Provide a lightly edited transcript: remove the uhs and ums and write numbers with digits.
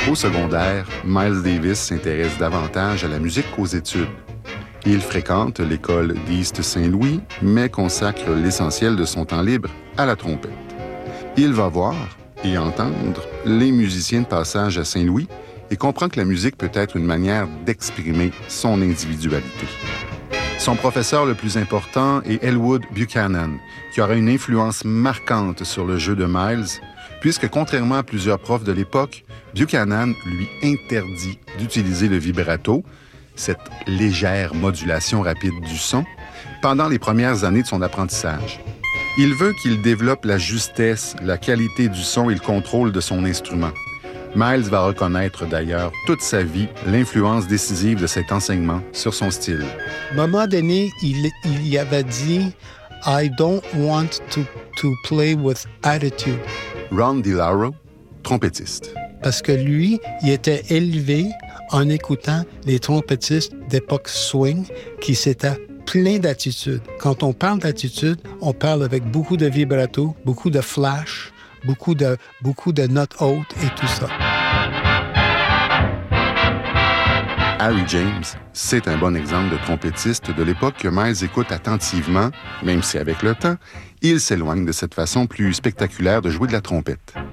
Au secondaire, Miles Davis s'intéresse davantage à la musique qu'aux études. Il fréquente l'école d'East Saint-Louis, mais consacre l'essentiel de son temps libre à la trompette. Il va voir et entendre les musiciens de passage à Saint-Louis et comprend que la musique peut être une manière d'exprimer son individualité. Son professeur le plus important est Elwood Buchanan, qui aura une influence marquante sur le jeu de Miles, puisque contrairement à plusieurs profs de l'époque, Buchanan lui interdit d'utiliser le vibrato, cette légère modulation rapide du son, pendant les premières années de son apprentissage. Il veut qu'il développe la justesse, la qualité du son et le contrôle de son instrument. Miles va reconnaître d'ailleurs toute sa vie l'influence décisive de cet enseignement sur son style. À un moment donné, il y avait dit « I don't want to play with attitude ». Ron DiLauro, trompettiste. Parce que lui, il était élevé en écoutant les trompettistes d'époque swing qui s'étaient plein d'attitude. Quand on parle d'attitude, on parle avec beaucoup de vibrato, beaucoup de flash, beaucoup de notes hautes et tout ça. Harry James, c'est un bon exemple de trompettiste de l'époque que Miles écoute attentivement, même si avec le temps, il s'éloigne de cette façon plus spectaculaire de jouer de la trompette.